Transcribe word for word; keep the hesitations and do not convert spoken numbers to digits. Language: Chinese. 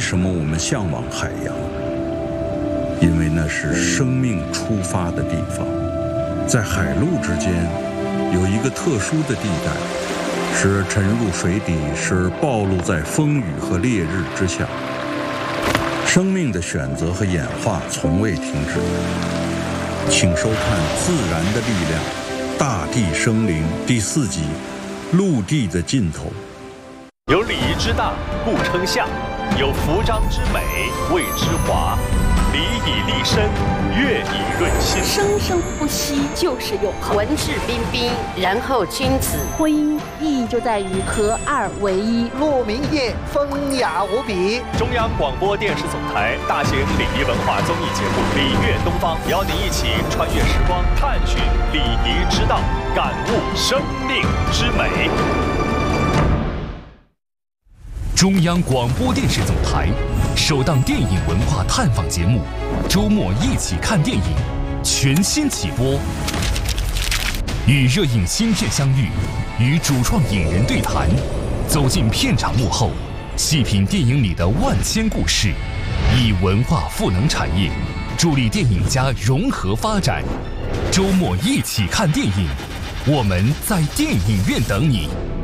什么我们向往海洋？因为那是生命出发的地方，在海陆之间有一个特殊的地带，时而沉入水底，时而暴露在风雨和烈日之下。生命的选择和演化从未停止。请收看《自然的力量》大地生灵第四集《陆地的尽头》。 有礼仪之大，故称象；有服章之美，谓之华。礼以立身，乐以润心。 生生不息就是永恒。 文质彬彬，然后君子。 婚姻意义就在于合二为一。 鹿鸣夜，风雅无比。 中央广播电视总台大型礼仪文化综艺节目《礼乐东方》，邀您一起穿越时光，探寻礼仪之道，感悟生命之美。 中央广播电视总台首档电影文化探访节目《周末一起看电影》全新起播，与热映新片相遇，与主创影人对谈，走进片场幕后，细品电影里的万千故事，以文化赋能产业，助力电影家融合发展。周末一起看电影，我们在电影院等你。